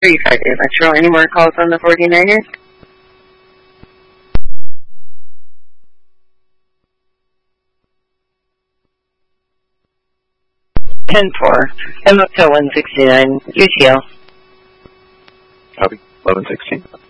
Friday Metro. Any more calls on the 49ers? 10-4. I'm up to 169. UTL. Copy. 1116.